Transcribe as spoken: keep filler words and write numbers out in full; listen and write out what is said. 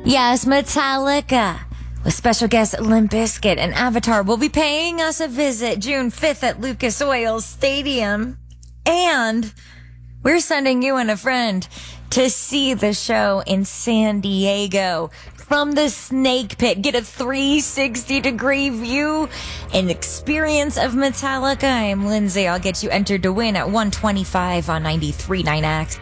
Yes, Metallica, with special guest Limp Bizkit and Avatar, will be paying us a visit June fifth at Lucas Oil Stadium. And we're sending you and a friend to see the show in San Diego from the Snake Pit. Get a three sixty degree view and experience of Metallica. I'm Lindsay. I'll get you entered to win at one twenty-five on ninety-three point nine X.